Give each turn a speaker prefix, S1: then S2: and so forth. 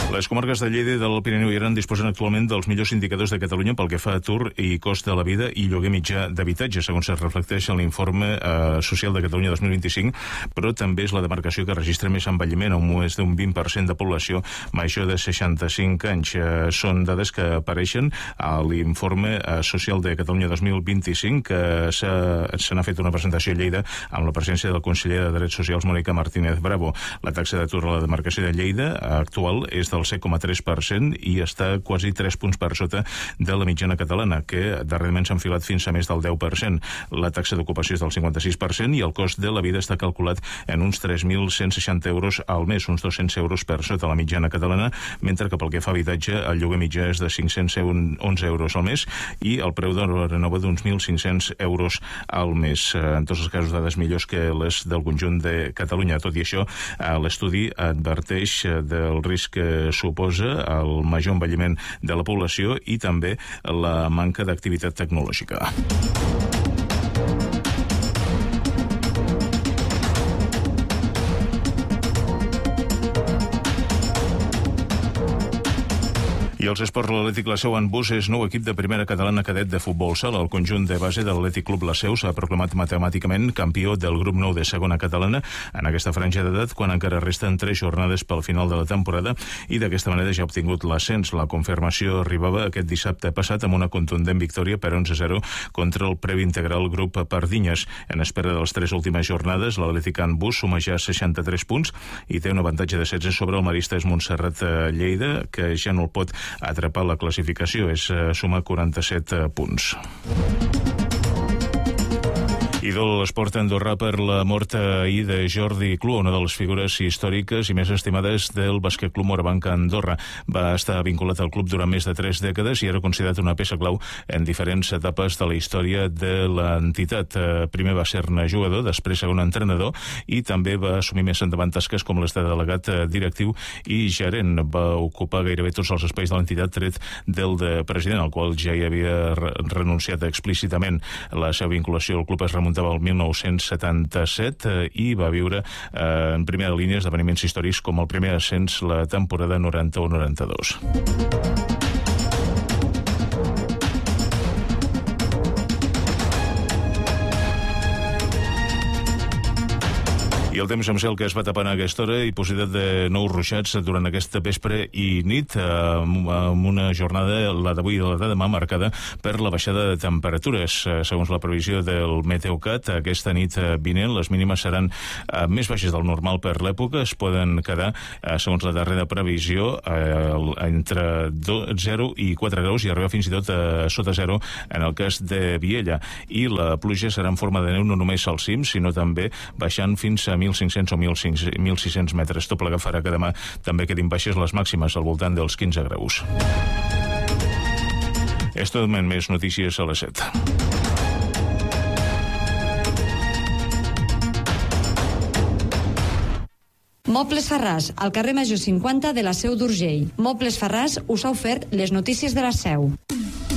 S1: Les comarques de Lleida i del Pirineu i Aran disposen actualment dels millors indicadors de Catalunya pel que fa a atur i cost de la vida i lloguer mitjà d'habitatge, segons es reflecteix en l'informe social de Catalunya 2025, però també és la demarcació que registra més envelliment, amb més d'un 20% de població major de 65 anys. Són dades que apareixen a l'informe social de Catalunya 2025, que se n'ha fet una presentació a Lleida amb la presència del conseller de Drets Socials, Mònica Martínez Bravo. La taxa d'atur a la demarcació de Lleida actual és del 7,3% i està quasi 3 punts per sota de la mitjana catalana, que darrerament s'ha enfilat fins a més del 10%. La taxa d'ocupació és del 56% i el cost de la vida està calculat en uns 3.160 euros al mes, uns 200 euros per sota la mitjana catalana, mentre que pel que fa a habitatge el lloguer mitjà és de 511 euros al mes i el preu de la renova d'uns 1.500 euros al mes. En tots els casos, dades millors que les del conjunt de Catalunya. Tot i això, l'estudi adverteix del risc que suposa el major envelliment de la població i també la manca d'activitat tecnològica. I els esports, l'Atlètic La Seu Handbus és nou equip de primera catalana cadet de futbol sala. El conjunt de base de l'Atlètic Club La Seu s'ha proclamat matemàticament campió del grup 9 de segona catalana en aquesta franja d'edat, quan encara resten 3 jornades pel final de la temporada, i d'aquesta manera ja ha obtingut l'ascens. La confirmació arribava aquest dissabte passat amb una contundent victòria per 11-0 contra el preintegral grup Pardinyes. En espera de les 3 últimes jornades, l'Atlètic Handbus suma ja 63 punts i té un avantatge de 16 sobre el Maristes Montserrat Lleida, que ja no el pot atrapar la classificació, és sumar 47 punts. Idol a l'esport andorrà per la mort ahir de Jordi Clua, una de les figures històriques i més estimades del Bàsquet Club Morabanc Andorra. Va estar vinculat al club durant més de 3 dècades i era considerat una peça clau en diferents etapes de la història de l'entitat. Primer va ser-ne jugador, després segon entrenador, i també va assumir més endavant tasques com les de delegat directiu i gerent. Va ocupar gairebé tots els espais de l'entitat, tret del de president, al qual ja hi havia renunciat explícitament. La seva vinculació al club es remuntava al 1977 i va viure en primera línia esdeveniments històrics com el primer ascens la temporada 91-92. I el temps amb cel que es va tapant a aquesta hora i possibilitat de nous ruixats durant aquesta vespre i nit, amb una jornada, la d'avui i la de demà, marcada per la baixada de temperatures. Segons la previsió del Meteocat, aquesta nit vinent les mínimes seran més baixes del normal per l'època. Es poden quedar, segons la darrera previsió, entre 0 i 4 graus i arribar fins i tot a sota 0 en el cas de Viella. I la pluja serà en forma de neu no només als cims, sinó també baixant fins a 1.500 o 1.600 metres. Tot plegat farà que demà també quedin baixes les màximes al voltant dels 15 graus. És tot més notícies a les 7.
S2: Mobles Farràs, al carrer Major 50 de la Seu d'Urgell. Mobles Farràs us ha ofert les notícies de la Seu.